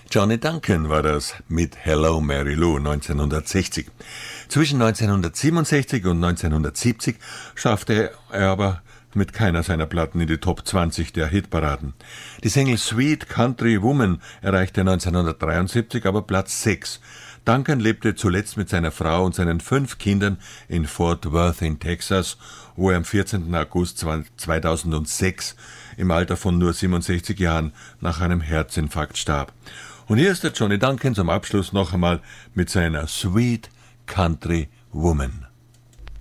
Johnny Duncan war das mit Hello Mary Lou 1960. Zwischen 1967 und 1970 schaffte er aber mit keiner seiner Platten in die Top 20 der Hitparaden. Die Single Sweet Country Woman erreichte 1973 aber Platz 6. Duncan lebte zuletzt mit seiner Frau und seinen 5 Kindern in Fort Worth in Texas, wo er am 14. August 2006 im Alter von nur 67 Jahren nach einem Herzinfarkt starb. Und hier ist der Johnny Duncan zum Abschluss noch einmal mit seiner Sweet Country Woman.